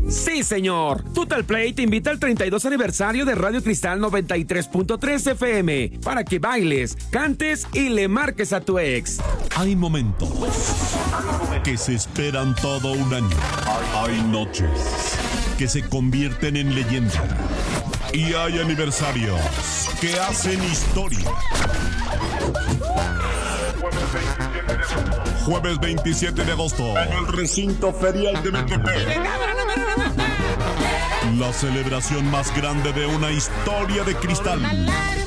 Sí, señor. Total Play te invita al 32 aniversario de Radio Cristal 93.3 FM para que bailes, cantes y le marques a tu ex. Hay momentos que se esperan todo un año. Hay noches que se convierten en leyenda. Y hay aniversarios que hacen historia. Jueves 27 de agosto, en el recinto ferial de Metepec. La celebración más grande de una historia de cristal.